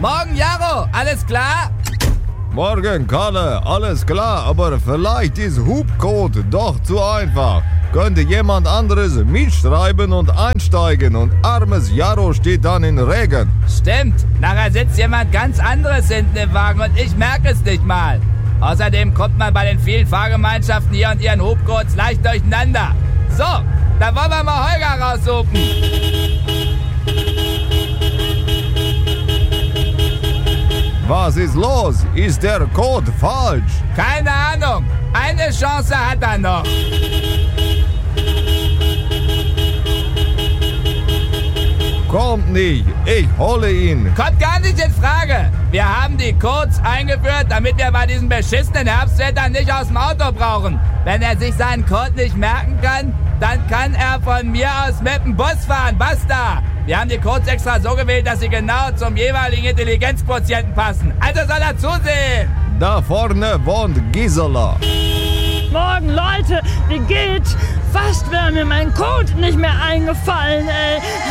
Morgen, Jaro. Alles klar? Morgen, Kalle. Alles klar, aber vielleicht ist Hubcode doch zu einfach. Könnte jemand anderes mitschreiben und einsteigen und armes Jaro steht dann in Regen. Stimmt. Nachher sitzt jemand ganz anderes hinten im Wagen und ich merke es nicht mal. Außerdem kommt man bei den vielen Fahrgemeinschaften hier und ihren Hubcodes leicht durcheinander. So, dann wollen wir mal Holger raussuchen. Was ist los? Ist der Code falsch? Keine Ahnung. Eine Chance hat er noch. Kommt nicht, ich hole ihn. Kommt gar nicht in Frage. Wir haben die Codes eingeführt, damit wir bei diesem beschissenen Herbstwetter nicht aus dem Auto brauchen. Wenn er sich seinen Code nicht merken kann, dann kann er von mir aus mit dem Bus fahren. Basta! Wir haben die Codes extra so gewählt, dass sie genau zum jeweiligen Intelligenzquotienten passen. Also soll er zusehen. Da vorne wohnt Gisela. Morgen, Leute, wie geht's? Fast wäre mir mein Code nicht mehr eingefallen, ey.